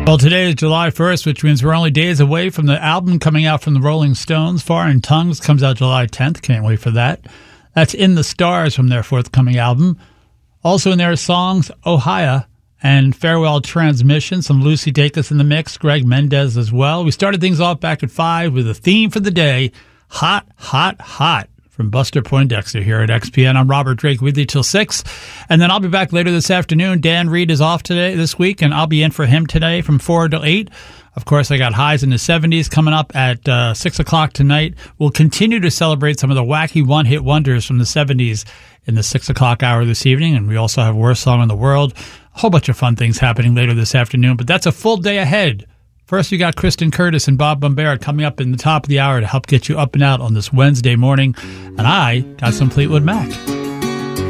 Well, today is July 1st, which means we're only days away from the album coming out from the Rolling Stones. Foreign Tongues comes out July 10th. Can't wait for that. That's In the Stars from their forthcoming album. Also in there are songs Ohia and Farewell Transmission, some Lucy Dacus in the mix, Greg Mendez as well. We started things off back at 5 with a theme for the day, Hot, Hot, Hot, from Buster Poindexter here at XPN. I'm Robert Drake with you till 6. And then I'll be back later this afternoon. Dan Reed is off this week, and I'll be in for him today from 4 to 8. Of course, I got Highs in the 70s coming up at 6 o'clock tonight. We'll continue to celebrate some of the wacky one-hit wonders from the 70s in the 6 o'clock hour this evening. And we also have Worst Song in the World. A whole bunch of fun things happening later this afternoon. But that's a full day ahead. First, we got Kristen Curtis and Bob Bombera coming up in the top of the hour to help get you up and out on this Wednesday morning. And I got some Fleetwood Mac.